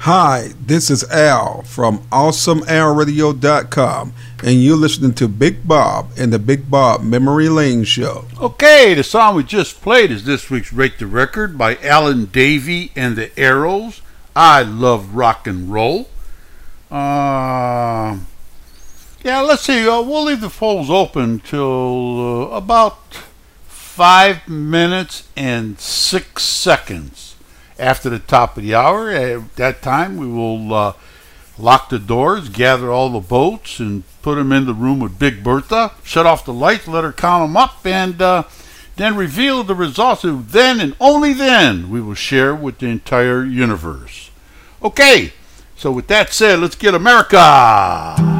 Hi, this is Al from AwesomeAlRadio.com, and you're listening to Big Bob and the Big Bob Memory Lane Show. Okay, the song we just played is this week's Rate the Record by Alan Davey and the Arrows. I love rock and roll. Yeah, let's see. We'll leave the phones open till about 5 minutes and 6 seconds after the top of the hour. At that time, we will lock the doors, gather all the boats, and put them in the room with Big Bertha, shut off the lights, let her count them up, and then reveal the results. And then and only then we will share with the entire universe. Okay, so with that said, let's get America.